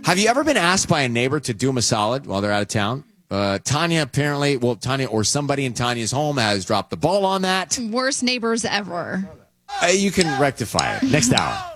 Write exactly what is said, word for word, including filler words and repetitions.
Have you ever been asked by a neighbor to do them a solid while they're out of town? Uh, Tanya apparently, well, Tanya or somebody in Tanya's home has dropped the ball on that. Worst neighbors ever. Uh, you can rectify it next hour.